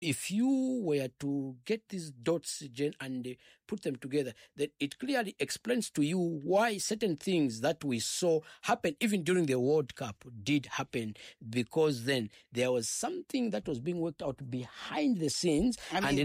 if you were to get these dots, Jen, and put them together, then it clearly explains to you why certain things that we saw happen even during the World Cup did happen, because then there was something that was being worked out behind the scenes. I mean, and